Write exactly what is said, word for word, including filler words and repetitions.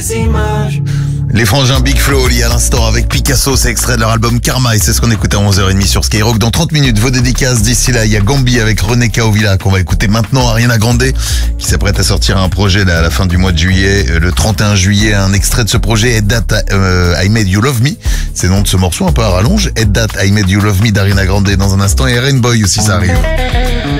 Les frangins Big Flo, liés à l'instant avec Picasso, c'est extrait de leur album Karma et c'est ce qu'on écoute à onze heures trente sur Skyrock. Dans trente minutes, vos dédicaces. D'ici là, il y a Gambi avec René Kaovila qu'on va écouter maintenant. Ariana Grande qui s'apprête à sortir un projet là, à la fin du mois de juillet, le trente et un juillet. Un extrait de ce projet, Head That euh, I Made You Love Me. C'est le nom de ce morceau un peu à rallonge. Head That I Made You Love Me d'Ariana Grande dans un instant et Rainbow aussi ça arrive.